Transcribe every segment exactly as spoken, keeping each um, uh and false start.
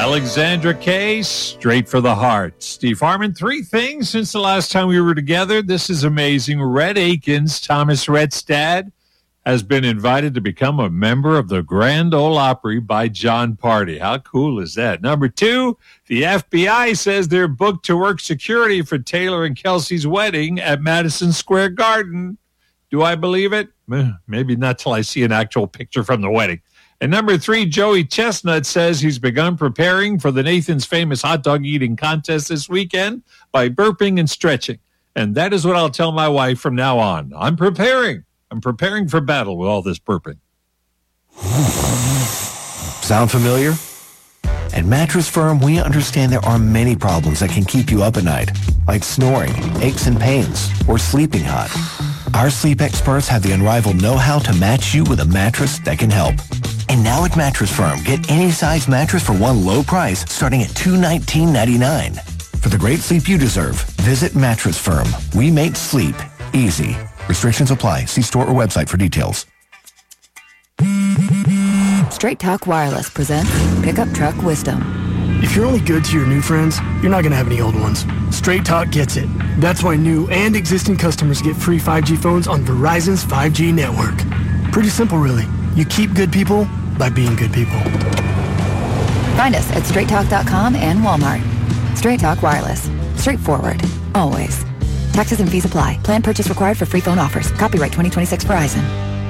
Alexandra K, straight for the heart. Steve Harmon, three things since the last time we were together. This is amazing. Rhett Akins, Thomas Rhett's dad, has been invited to become a member of the Grand Ole Opry by John Party. How cool is that? Number two, the F B I says they're booked to work security for Taylor and Kelsey's wedding at Madison Square Garden. Do I believe it? Maybe not till I see an actual picture from the wedding. And number three, Joey Chestnut says he's begun preparing for the Nathan's Famous Hot Dog Eating Contest this weekend by burping and stretching. And that is what I'll tell my wife from now on. I'm preparing. I'm preparing for battle with all this burping. Sound familiar? At Mattress Firm, we understand there are many problems that can keep you up at night, like snoring, aches and pains, or sleeping hot. Our sleep experts have the unrivaled know-how to match you with a mattress that can help. And now at Mattress Firm, get any size mattress for one low price starting at two hundred nineteen dollars and ninety-nine cents. For the great sleep you deserve, visit Mattress Firm. We make sleep easy. Restrictions apply. See store or website for details. Straight Talk Wireless presents Pickup Truck Wisdom. If you're only good to your new friends, you're not going to have any old ones. Straight Talk gets it. That's why new and existing customers get free five G phones on Verizon's five G network. Pretty simple, really. You keep good people by being good people. Find us at straight talk dot com and Walmart. Straight Talk Wireless. Straightforward. Always. Taxes and fees apply. Plan purchase required for free phone offers. Copyright twenty twenty-six Verizon.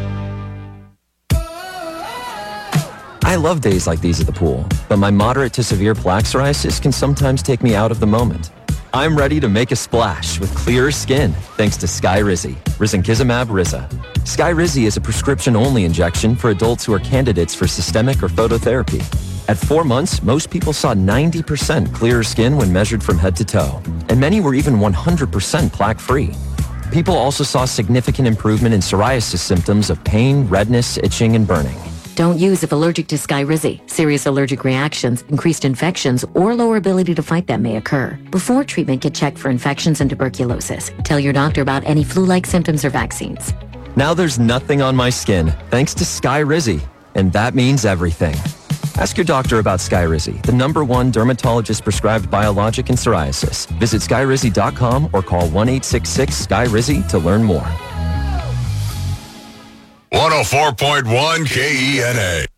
I love days like these at the pool, but my moderate to severe plaque psoriasis can sometimes take me out of the moment. I'm ready to make a splash with clearer skin thanks to Skyrizi, risankizumab Riza. Skyrizi is a prescription-only injection for adults who are candidates for systemic or phototherapy. At four months, most people saw ninety percent clearer skin when measured from head to toe, and many were even one hundred percent plaque-free. People also saw significant improvement in psoriasis symptoms of pain, redness, itching, and burning. Don't use if allergic to Skyrizi. Serious allergic reactions, increased infections, or lower ability to fight them may occur. Before treatment, get checked for infections and tuberculosis. Tell your doctor about any flu-like symptoms or vaccines. Now there's nothing on my skin, thanks to Skyrizi, and that means everything. Ask your doctor about Skyrizi, the number one dermatologist-prescribed biologic in psoriasis. Visit skyrizi dot com or call one eight six six Sky Rizi to learn more. one oh four point one K E N A.